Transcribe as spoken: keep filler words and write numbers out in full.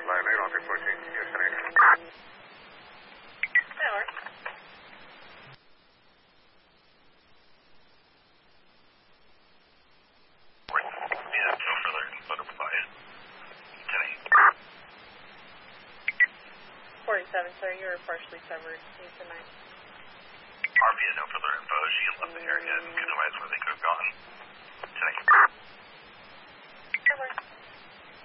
line eight on six fourteen. Houston eight. That works. Yeah, no further info to provide. ten eight. forty-seven, sir, you are partially covered. Houston nine. R P had no further info. She had left the area and could advise where they could have gone. ten eight. That works.